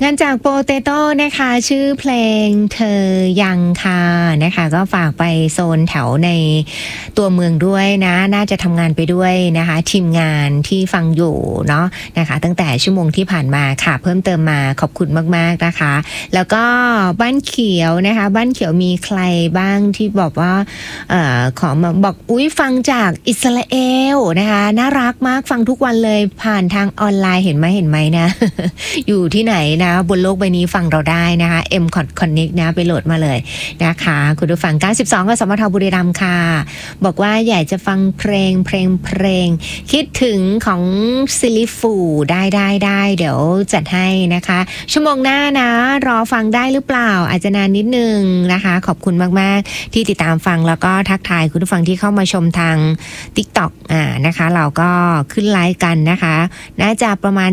กันจากโปเตโต้นะคะชื่อเพลงเธอยังค่ะนะคะก็ฝากไปโซนแถวในตัวเมืองด้วยนะน่าจะทำงานไปด้วยนะคะทีมงานที่ฟังอยู่เนาะนะคะตั้งแต่ชั่วโมงที่ผ่านมาค่ะเพิ่มเติมมาขอบคุณมากๆนะคะแล้วก็บ้านเขียวนะคะบ้านเขียวมีใครบ้างที่บอกว่าขอมาบอกอุ๊ยฟังจากอิสราเอลนะคะน่ารักมากฟังทุกวันเลยผ่านทางออนไลน์เห็นไหมนะ อยู่ที่ไหนนะบนโลกใบนี้ฟังเราได้นะคะ M Connect นะไปโหลดมาเลยนะคะคุณผู้ฟัง92กับสมทบุรีรัมย์ค่ะบอกว่าอยากจะฟังเพลงคิดถึงของซิลิฟูได้เดี๋ยวจัดให้นะคะชั่วโมงหน้านะรอฟังได้หรือเปล่าอาจจะนานนิดนึงนะคะขอบคุณมากๆที่ติดตามฟังแล้วก็ทักทายคุณผู้ฟังที่เข้ามาชมทาง TikTok นะคะเราก็ขึ้นไลฟ์กันนะคะน่าจะประมาณ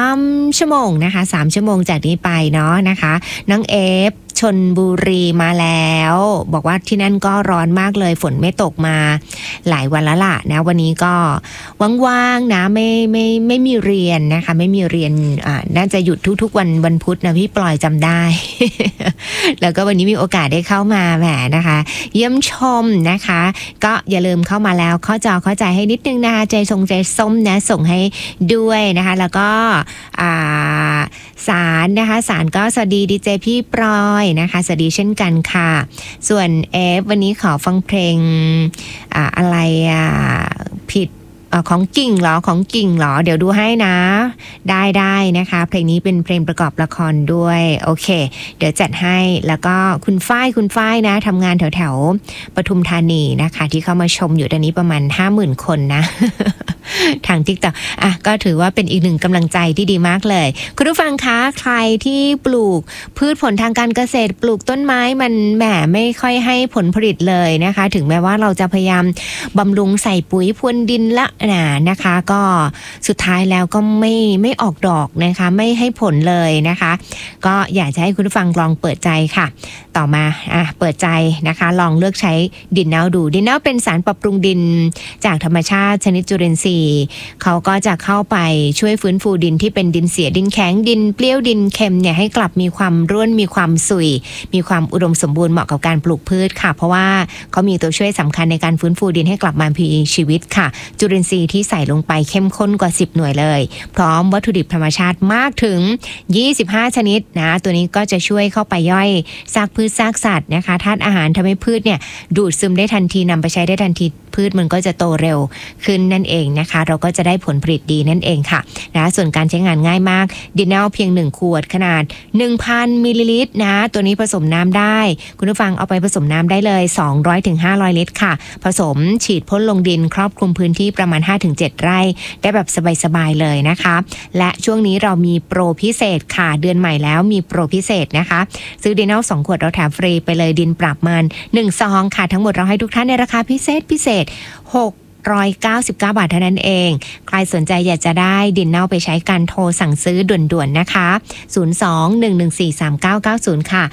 3ชั่วโมงนะคะ3ชั่วโมงจากนี้ไปเนาะนะคะน้องเอฟชลบุรีมาแล้วบอกว่าที่นั่นก็ร้อนมากเลยฝนไม่ตกมาหลายวันแล้วล่ะนะวันนี้ก็ว่างๆนะไม่มีเรียนนะคะไม่มีเรียนน่าจะหยุดทุกๆวันพุธนะพี่ปล่อยจำได้ แล้วก็วันนี้มีโอกาสได้เข้ามาแหมนะคะเยี่ยมชมนะคะก็อย่าลืมเข้ามาแล้วเข้าใจให้นิดนึงนะคะใจส้มนะส่งให้ด้วยนะคะแล้วก็สารนะคะสารก็สวัสดีดีเจพี่ปลอยนะคะสวัสดีเช่นกันค่ะส่วนเอฟวันนี้ขอฟังเพลงอะไรผิดของกิ่งเหรอเดี๋ยวดูให้นะได้นะคะเพลงนี้เป็นเพลงประกอบละครด้วยโอเคเดี๋ยวจัดให้แล้วก็คุณฝ้ายนะทำงานแถวปทุมธานีนะคะที่เข้ามาชมอยู่ตอนนี้ประมาณ 50,000 คนนะ ทาง TikTok ก็ถือว่าเป็นอีกหนึ่งกำลังใจที่ดีมากเลยคุณผู้ฟังคะใครที่ปลูกพืชผลทางการเกษตรปลูกต้นไม้มันแหมไม่ค่อยให้ผลผลิตเลยนะคะถึงแม้ว่าเราจะพยายามบำรุงใส่ปุ๋ยพรวนดินละนะคะก็สุดท้ายแล้วก็ไม่ออกดอกนะคะไม่ให้ผลเลยนะคะก็อยากจะให้คุณผู้ฟังลองเปิดใจค่ะต่อมาเปิดใจนะคะลองเลือกใช้ดินเน่าดูดินเน่าเป็นสารปรับปรุงดินจากธรรมชาติชนิดจุลินทรีย์เขาก็จะเข้าไปช่วยฟื้นฟูดินที่เป็นดินเสียดินแข็งดินเปรี้ยวดินเค็มเนี่ยให้กลับมีความร่วนมีความสุยมีความอุดมสมบูรณ์เหมาะกับการปลูกพืชค่ะเพราะว่าเขามีตัวช่วยสำคัญในการฟื้นฟูดินให้กลับมามีชีวิตค่ะจุลินทรีย์ที่ใส่ลงไปเข้มข้นกว่า10หน่วยเลยพร้อมวัตถุดิบธรรมชาติมากถึง25ชนิดนะตัวนี้ก็จะช่วยเข้าไปย่อยซากพืชซากสัตว์นะคะธาตุอาหารทำให้พืชเนี่ยดูดซึมได้ทันทีนำไปใช้ได้ทันทีพืชมันก็จะโตเร็วขึ้นนั่นเองนะคะเราก็จะได้ผลผลิตดีนั่นเองค่ะนะส่วนการใช้งานง่ายมากดินเน่าเพียง1ขวดขนาด 1,000 มิลลิลิตรนะตัวนี้ผสมน้ำได้คุณผู้ฟังเอาไปผสมน้ำได้เลย 200-500 ลิตรค่ะผสมฉีดพ่นลงดินครอบคลุมพื้นที่ประมาณ 5-7 ไร่ได้แบบสบายๆเลยนะคะและช่วงนี้เรามีโปรพิเศษค่ะเดือนใหม่แล้วมีโปรพิเศษนะคะซื้อดินเน่า2ขวดเราแถมฟรีไปเลยดินปรับมัน1ซองค่ะทั้งหมดเราให้ทุกท่านในราคาพิเศษ699 บาทเท่านั้นเองใครสนใจอยากจะได้ดินเน่าไปใช้กันโทรสั่งซื้อด่วนๆนะคะ02-114-3990ค่ะ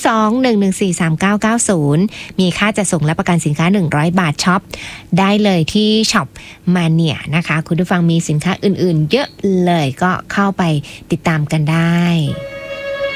02-114-3990มีค่าจัดส่งและประกันสินค้า100 บาทช็อปได้เลยที่ช็อปมาเนียนะคะคุณผู้ฟังมีสินค้าอื่นๆเยอะเลยก็เข้าไปติดตามกันได้